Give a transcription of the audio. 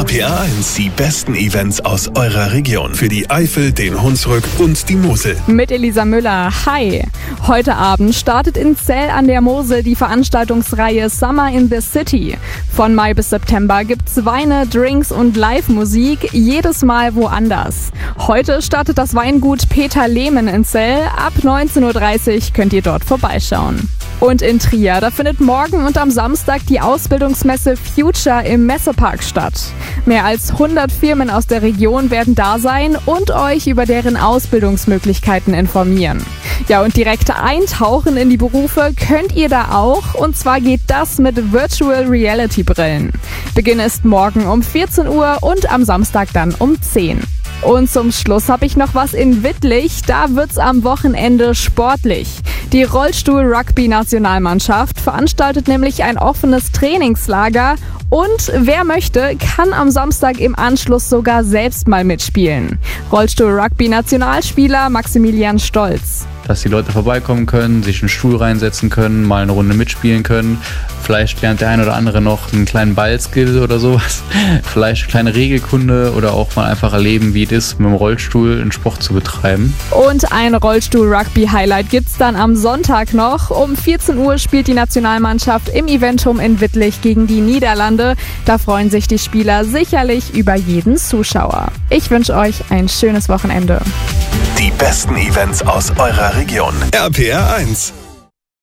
RPR 1, die besten Events aus eurer Region. Für die Eifel, den Hunsrück und die Mosel. Mit Elisa Müller. Hi! Heute Abend startet in Zell an der Mosel die Veranstaltungsreihe Summer in the City. Von Mai bis September gibt's Weine, Drinks und Live-Musik, jedes Mal woanders. Heute startet das Weingut Peter Lehmann in Zell. Ab 19:30 Uhr könnt ihr dort vorbeischauen. Und in Trier, da findet morgen und am Samstag die Ausbildungsmesse Future im Messepark statt. Mehr als 100 Firmen aus der Region werden da sein und euch über deren Ausbildungsmöglichkeiten informieren. Ja, und direkt eintauchen in die Berufe könnt ihr da auch, und zwar geht das mit Virtual Reality Brillen. Beginn ist morgen um 14 Uhr und am Samstag dann um 10 Uhr. Und zum Schluss habe ich noch was in Wittlich, da wird's am Wochenende sportlich. Die Rollstuhl-Rugby-Nationalmannschaft veranstaltet nämlich ein offenes Trainingslager und wer möchte, kann am Samstag im Anschluss sogar selbst mal mitspielen. Rollstuhl-Rugby-Nationalspieler Maximilian Stolz. Dass die Leute vorbeikommen können, sich einen Stuhl reinsetzen können, mal eine Runde mitspielen können. Vielleicht lernt der ein oder andere noch einen kleinen Ballskill oder sowas. Vielleicht eine kleine Regelkunde oder auch mal einfach erleben, wie es ist, mit dem Rollstuhl einen Sport zu betreiben. Und ein Rollstuhl-Rugby-Highlight gibt's dann am Sonntag noch. Um 14 Uhr spielt die Nationalmannschaft im Eventum in Wittlich gegen die Niederlande. Da freuen sich die Spieler sicherlich über jeden Zuschauer. Ich wünsche euch ein schönes Wochenende. Die besten Events aus eurer Region. RPR 1.